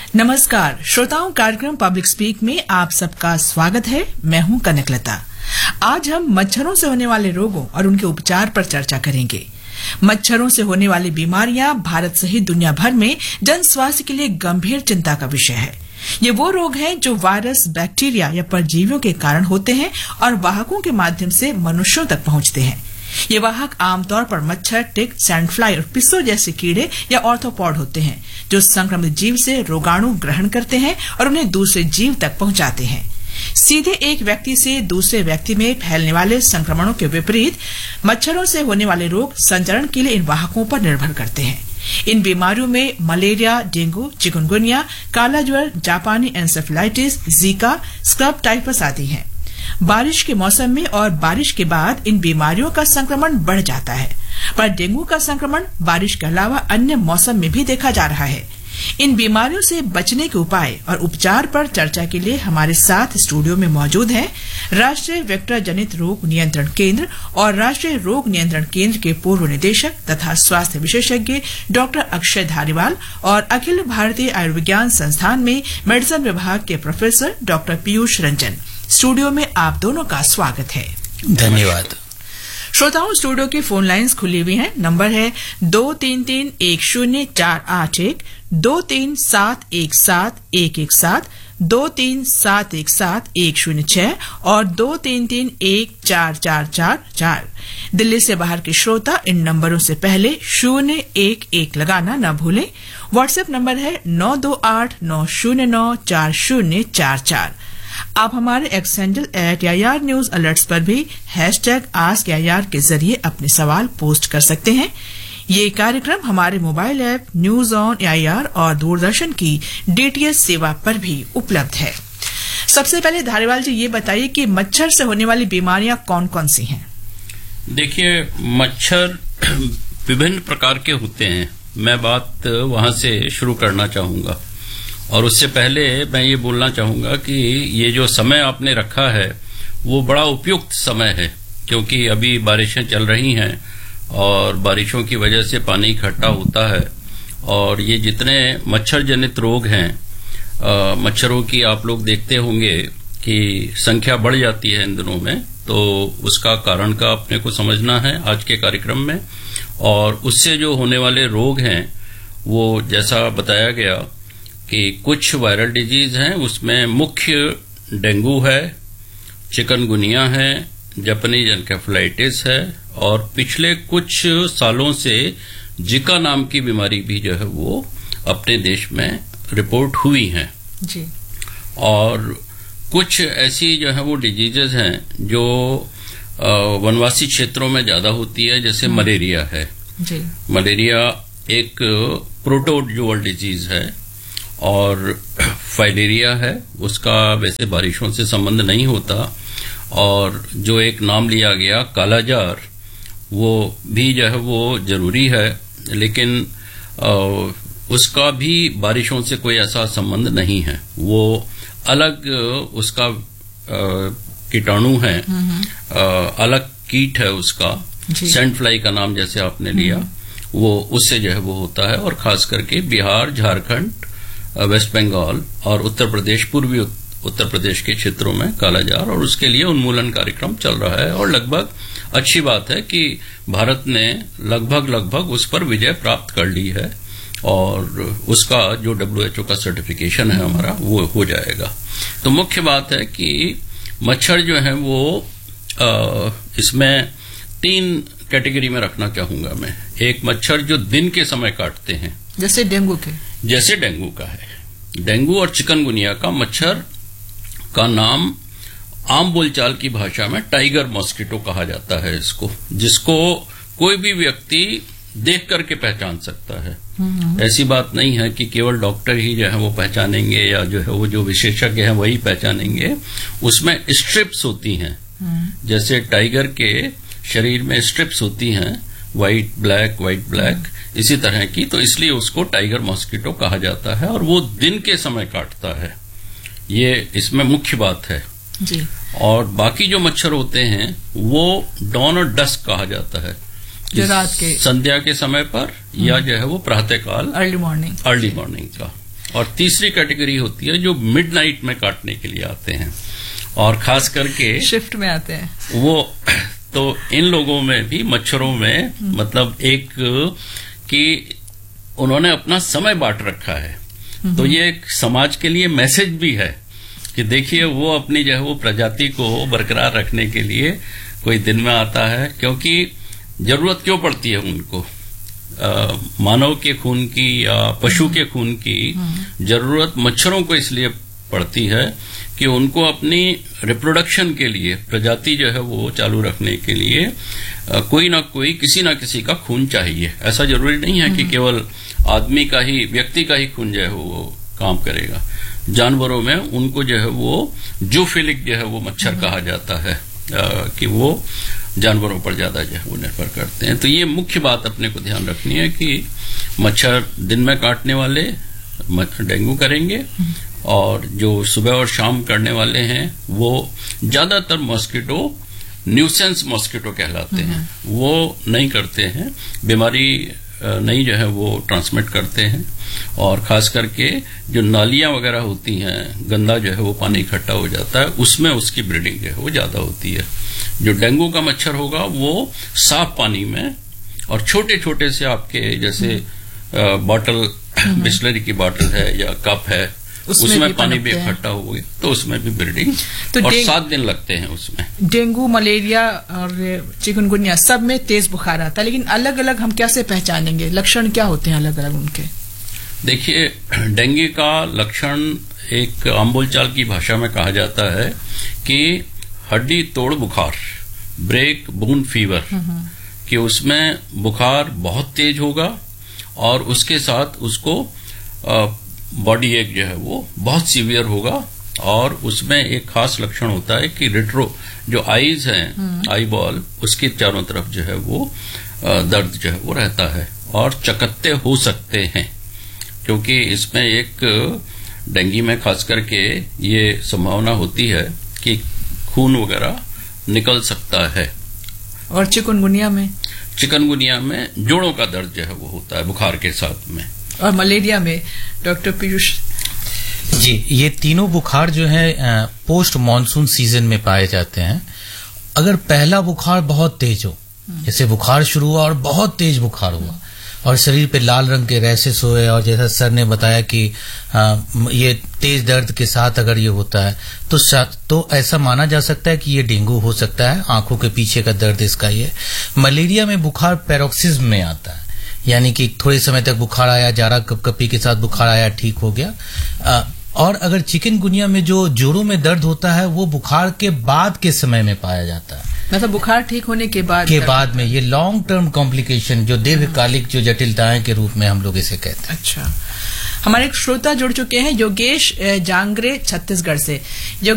नमस्कार श्रोताओं, कार्यक्रम पब्लिक स्पीक में आप सबका स्वागत है। मैं हूं कनकलता। आज हम मच्छरों से होने वाले रोगों और उनके उपचार पर चर्चा करेंगे। मच्छरों से होने वाली बीमारियां भारत सहित दुनिया भर में जन स्वास्थ्य के लिए गंभीर चिंता का विषय है। ये वो रोग हैं जो वायरस, बैक्टीरिया या परजीवियों के कारण होते हैं और वाहकों के माध्यम से मनुष्यों तक पहुंचते हैं। ये वाहक आमतौर पर मच्छर, टिक, सैंडफ्लाई और पिस्सो जैसे कीड़े या ऑर्थोपॉड होते हैं, जो संक्रमित जीव से रोगाणु ग्रहण करते हैं और उन्हें दूसरे जीव तक पहुंचाते हैं। सीधे एक व्यक्ति से दूसरे व्यक्ति में फैलने वाले संक्रमणों के विपरीत मच्छरों से होने वाले रोग संचरण के लिए इन वाहकों पर निर्भर करते हैं। इन बीमारियों में मलेरिया, डेंगू, चिकनगुनिया, काला ज्वर, जापानी एन्सेफेलाइटिस, जीका, स्क्रब टाइफस आदि हैं। बारिश के मौसम में और बारिश के बाद इन बीमारियों का संक्रमण बढ़ जाता है, पर डेंगू का संक्रमण बारिश के अलावा अन्य मौसम में भी देखा जा रहा है। इन बीमारियों से बचने के उपाय और उपचार पर चर्चा के लिए हमारे साथ स्टूडियो में मौजूद हैं राष्ट्रीय वेक्टर जनित रोग नियंत्रण केंद्र और राष्ट्रीय रोग नियंत्रण केंद्र के पूर्व निदेशक तथा स्वास्थ्य विशेषज्ञ डॉक्टर अक्षय धारीवाल और अखिल भारतीय आयुर्विज्ञान संस्थान में मेडिसिन विभाग के professor doctor Piyush Ranjan. Studio में आप दोनों का स्वागत है। धन्यवाद। श्रोताओं, स्टूडियो की फोन लाइंस खुली हुई हैं। नंबर है 23310481, 23717117, 23717106 और 23314444। दिल्ली से बाहर के श्रोता इन नंबरों से पहले 011 लगाना न भूलें। व्हाट्सएप नंबर है 9289094044। आप हमारे x handle @AIR news alerts पर भी #AskAIR के जरिए अपने सवाल पोस्ट कर सकते हैं। ये कार्यक्रम हमारे mobile app news on AIR और दूरदर्शन की DTH सेवा पर भी उपलब्ध है। सबसे पहले धारीवाल जी, ये बताइए कि मच्छर से होने वाली बीमारियां कौन कौन सी हैं? देखिए, मच्छर विभिन्न प्रकार के होते हैं। मैं बात वहां से शुरू करना चाहूंगा और उससे पहले मैं ये बोलना चाहूंगा कि ये जो समय आपने रखा है वो बड़ा उपयुक्त समय है, क्योंकि अभी बारिशें चल रही हैं और बारिशों की वजह से पानी इकट्ठा होता है और ये जितने मच्छर जनित रोग हैं, मच्छरों की आप लोग देखते होंगे कि संख्या बढ़ जाती है इन दिनों में। तो उसका कारण का अपने को समझना है आज के कार्यक्रम में। और उससे जो होने वाले रोग हैं वो जैसा बताया गया कि कुछ वायरल डिजीज हैं, उसमें मुख्य डेंगू है, चिकनगुनिया है, जापानीज एन्सेफेलाइटिस है और पिछले कुछ सालों से जिका नाम की बीमारी भी जो है वो अपने देश में रिपोर्ट हुई है जी। और कुछ ऐसी जो है वो डिजीजेज हैं जो वनवासी क्षेत्रों में ज्यादा होती है, जैसे मलेरिया है जी। मलेरिया एक प्रोटोजोअल डिजीज है और फाइलेरिया है, उसका वैसे बारिशों से संबंध नहीं होता। और जो एक नाम लिया गया कालाजार, वो भी जो है वो जरूरी है, लेकिन उसका भी बारिशों से कोई ऐसा संबंध नहीं है। वो अलग उसका कीटाणु है, अलग कीट है उसका। सैंडफ्लाई का नाम जैसे आपने लिया, वो उससे जो है वो होता है। और खास करके बिहार, झारखंड, वेस्ट बंगाल और उत्तर प्रदेश, पूर्वी उत्तर प्रदेश के क्षेत्रों में कालाजार, और उसके लिए उन्मूलन कार्यक्रम चल रहा है। और लगभग अच्छी बात है कि भारत ने लगभग उस पर विजय प्राप्त कर ली है और उसका जो WHO का सर्टिफिकेशन है हमारा, वो हो जाएगा। तो मुख्य बात है कि मच्छर जो है वो इसमें 3 कैटेगरी में रखना चाहूंगा मैं। एक, मच्छर जो दिन के समय काटते हैं, जैसे डेंगू का है। डेंगू और चिकनगुनिया का मच्छर का नाम आम बोलचाल की भाषा में टाइगर मॉस्किटो कहा जाता है इसको, जिसको कोई भी व्यक्ति देख करके पहचान सकता है। ऐसी बात नहीं है कि केवल डॉक्टर ही जो है वो पहचानेंगे या जो है वो जो विशेषज्ञ हैं वही पहचानेंगे। उसमें स्ट्रिप्स होती हैं, जैसे टाइगर के शरीर में स्ट्रिप्स होती हैं, व्हाइट ब्लैक, इसी तरह की। तो इसलिए उसको टाइगर मॉस्किटो कहा जाता है और वो दिन के समय काटता है। ये इसमें मुख्य बात है जी। और बाकी जो मच्छर होते हैं वो डॉन और डस्क कहा जाता है, जो रात के संध्या के समय पर या जो है वो प्रातःकाल, अर्ली मॉर्निंग का। और तीसरी कैटेगरी होती है जो मिडनाइट में काटने के लिए आते हैं, और खास करके शिफ्ट में आते हैं वो। तो इन लोगों में भी, मच्छरों में, मतलब एक कि उन्होंने अपना समय बांट रखा है, तो ये एक समाज के लिए मैसेज भी है कि देखिए वो अपनी जो है वो प्रजाति को बरकरार रखने के लिए कोई दिन में आता है, क्योंकि जरूरत क्यों पड़ती है उनको मानव के खून की या पशु के खून की जरूरत मच्छरों को इसलिए पड़ती है कि उनको अपनी रिप्रोडक्शन के लिए, प्रजाति जो है वो चालू रखने के लिए कोई ना कोई, किसी ना किसी का खून चाहिए। ऐसा जरूरी नहीं है कि केवल आदमी का ही, व्यक्ति का ही खून जो है वो काम करेगा। जानवरों में उनको जो है वो जूफिलिक जो है वो मच्छर कहा जाता है कि वो जानवरों पर ज्यादा जो है वो निर्भर करते हैं। तो ये मुख्य बात अपने को ध्यान रखनी है कि मच्छर दिन में काटने वाले डेंगू करेंगे, और जो सुबह और शाम करने वाले हैं वो ज्यादातर मॉस्किटो न्यूसेंस मॉस्किटो कहलाते हैं, वो नहीं करते हैं, बीमारी नहीं जो है वो ट्रांसमिट करते हैं। और खास करके जो नालियां वगैरह होती हैं, गंदा जो है वो पानी इकट्ठा हो जाता है, उसमें उसकी ब्रीडिंग जो है वो ज्यादा होती है। जो डेंगू का मच्छर होगा वो साफ पानी में, और छोटे छोटे से आपके जैसे बॉटल, बिस्लरी की बॉटल है या कप है, उसमें पानी भी इकट्ठा हो गया तो उसमें भी ब्रीडिंग, तो और 7 दिन लगते हैं उसमें। डेंगू, मलेरिया और चिकनगुनिया सब में तेज बुखार आता है, लेकिन अलग अलग हम कैसे पहचानेंगे? लक्षण क्या होते हैं अलग अलग उनके? देखिए, डेंगू का लक्षण एक आम बोलचाल की भाषा में कहा जाता है कि हड्डी तोड़ बुखार, ब्रेक बोन फीवर, कि उसमें बुखार बहुत तेज होगा और उसके साथ उसको बॉडी एक जो है वो बहुत सीवियर होगा, और उसमें एक खास लक्षण होता है कि रेट्रो जो आईज हैं, आई बॉल, उसके चारों तरफ जो है वो दर्द जो है वो रहता है, और चकत्ते हो सकते हैं, क्योंकि इसमें एक डेंगू में खास करके ये संभावना होती है कि खून वगैरह निकल सकता है। और चिकनगुनिया में जोड़ों का दर्द जो है वो होता है बुखार के साथ में। और मलेरिया में डॉक्टर पीयूष जी, ये तीनों बुखार जो है पोस्ट मॉनसून सीजन में पाए जाते हैं। अगर पहला बुखार बहुत तेज हो, जैसे बुखार शुरू हुआ और बहुत तेज बुखार हुआ और शरीर पे लाल रंग के रैशेस हुए, और जैसा सर ने बताया कि ये तेज दर्द के साथ अगर ये होता है तो ऐसा माना जा सकता है कि ये डेंगू हो सकता है। आंखों के पीछे का दर्द इसका ये। मलेरिया में बुखार पैरोक्सिज्म में आता है, यानी कि थोड़े समय तक बुखार आया, जारा कपकपी के साथ बुखार आया, ठीक हो गया। और अगर चिकनगुनिया में जो जोड़ों में दर्द होता है वो बुखार के बाद के समय में पाया जाता है, मतलब बुखार ठीक होने के बाद में ये लॉन्ग टर्म कॉम्प्लिकेशन, जो दीर्घकालिक जो जटिलताएं के रूप में हम लोग इसे कहते हैं। अच्छा, हमारे एक श्रोता जुड़ चुके हैं, योगेश जांगरे छत्तीसगढ़ से।